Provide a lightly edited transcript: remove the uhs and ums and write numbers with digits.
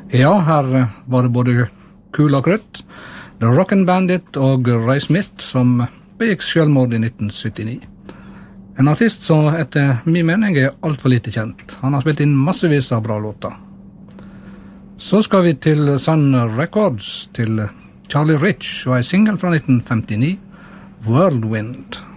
Ja, her var det både Kul og Krutt, The Rockin' Bandit og Ray Smith som begikk selvmord i 1979. En artist som etter min mening alt for lite kjent. Han har spilt inn massevis av bra låter. Så skal vi til Sun Records, til Charlie Rich og en single fra 1959, Whirlwind.